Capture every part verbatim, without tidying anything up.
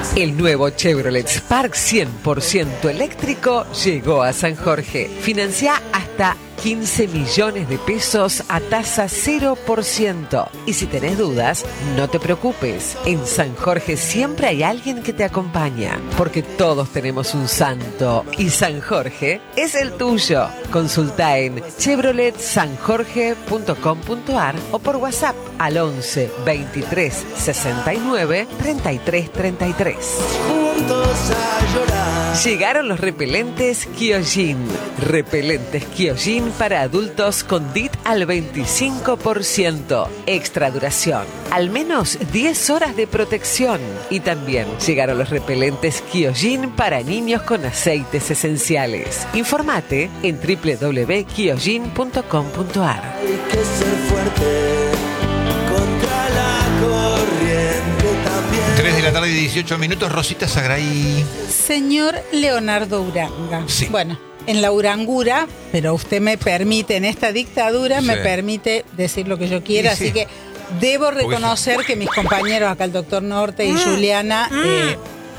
El nuevo Chevrolet Spark cien por ciento eléctrico llegó a San Jorge. Financia hasta quince millones de pesos a tasa cero por ciento. Y si tenés dudas, no te preocupes. En San Jorge siempre hay alguien que te acompaña, porque todos tenemos un santo y San Jorge es el tuyo. Consulta en chevrolet san jorge punto com punto a r o por WhatsApp al once veintitrés sesenta y nueve treinta y tres treinta y tres. Juntos a llorar. Llegaron los repelentes Kyojin. Repelentes Kyojin para adultos con D I T al veinticinco por ciento. Extra duración. Al menos diez horas de protección. Y también llegaron los repelentes Kyojin para niños con aceites esenciales. Informate en doble u doble u doble u punto kyojin punto com punto a r. Hay que ser fuerte contra la corriente también. tres de la tarde y dieciocho minutos. Rosita Sagraí. Señor Leonardo Uranga. Sí. Bueno, en la Urangura, pero usted me permite, en esta dictadura, Sí. me permite decir lo que yo quiera, Sí, así sí. que debo Porque reconocer que mis compañeros acá, el doctor Norte y Juliana, eh,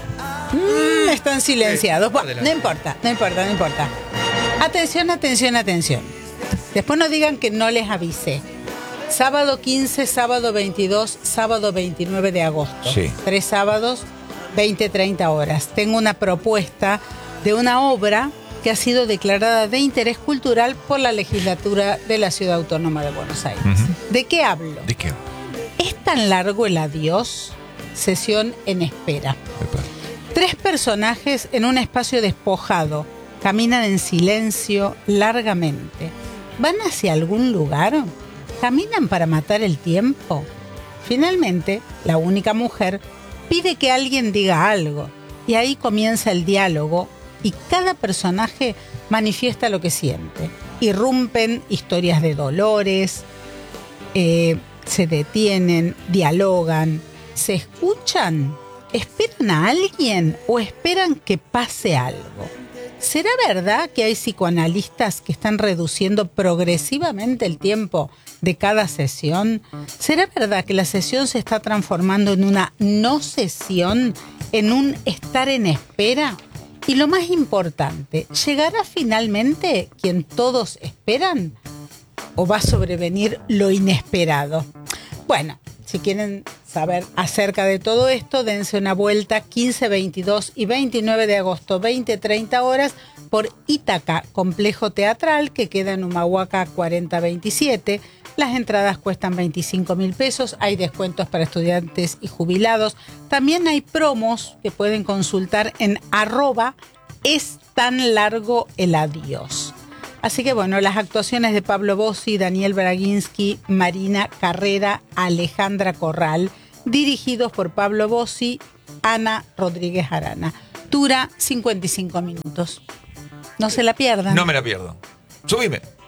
mm, están silenciados. Bueno, no importa, no importa, no importa. Atención, atención, atención. Después no digan que no les avisé. Sábado quince, sábado veintidós, sábado veintinueve de agosto. Sí. Tres sábados, veinte, treinta horas. Tengo una propuesta de una obra que ha sido declarada de interés cultural por la legislatura de la Ciudad Autónoma de Buenos Aires. Ujú. ¿De qué hablo? ¿De qué? ¿Es tan largo el adiós? Sesión en espera. Epa. Tres personajes en un espacio despojado. Caminan en silencio largamente. ¿Van hacia algún lugar? ¿Caminan para matar el tiempo? Finalmente, la única mujer pide que alguien diga algo. Y ahí comienza el diálogo y cada personaje manifiesta lo que siente. Irrumpen historias de dolores, eh, se detienen, dialogan, se escuchan, esperan a alguien o esperan que pase algo. ¿Será verdad que hay psicoanalistas que están reduciendo progresivamente el tiempo de cada sesión? ¿Será verdad que la sesión se está transformando en una no sesión, en un estar en espera? Y lo más importante, ¿llegará finalmente quien todos esperan? ¿O va a sobrevenir lo inesperado? Bueno, si quieren saber acerca de todo esto, dense una vuelta quince, veintidós y veintinueve de agosto, veinte, treinta horas, por Ítaca, complejo teatral que queda en Humahuaca cuarenta veintisiete. Las entradas cuestan veinticinco mil pesos, hay descuentos para estudiantes y jubilados. También hay promos que pueden consultar en arroba es tan largo el adiós. Así que bueno, las actuaciones de Pablo Bossi, Daniel Braginski, Marina Carrera, Alejandra Corral, dirigidos por Pablo Bossi, Ana Rodríguez Arana. Dura cincuenta y cinco minutos. No se la pierdan. No me la pierdo. Subime.